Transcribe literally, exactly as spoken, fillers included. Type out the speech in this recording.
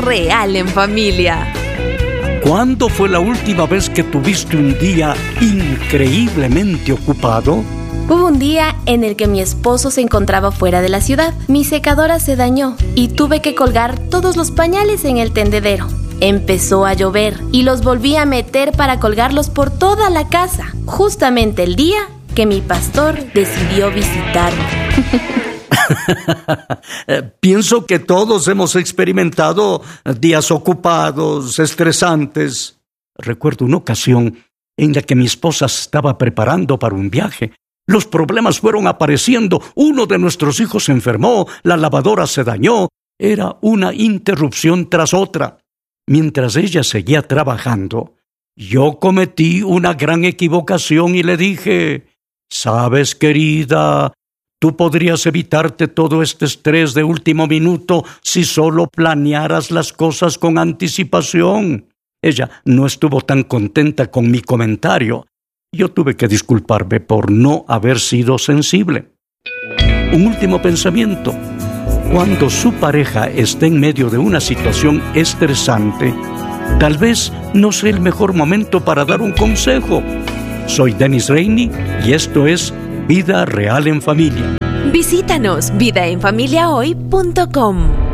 real en familia. ¿Cuándo fue la última vez que tuviste un día increíblemente ocupado? Hubo un día en el que mi esposo se encontraba fuera de la ciudad. Mi secadora se dañó y tuve que colgar todos los pañales en el tendedero. Empezó a llover y los volví a meter para colgarlos por toda la casa, justamente el día que mi pastor decidió visitarme. Pienso que todos hemos experimentado días ocupados, estresantes. Recuerdo una ocasión en la que mi esposa estaba preparando para un viaje. Los problemas fueron apareciendo. Uno de nuestros hijos se enfermó, la lavadora se dañó. Era una interrupción tras otra. Mientras ella seguía trabajando, yo cometí una gran equivocación y le dije: «Sabes, querida, tú podrías evitarte todo este estrés de último minuto si solo planearas las cosas con anticipación». Ella no estuvo tan contenta con mi comentario. Yo tuve que disculparme por no haber sido sensible. Un último pensamiento. Cuando su pareja esté en medio de una situación estresante, tal vez no sea el mejor momento para dar un consejo. Soy Dennis Rainey y esto es Vida Real en Familia. Visítanos vida en familia hoy punto com.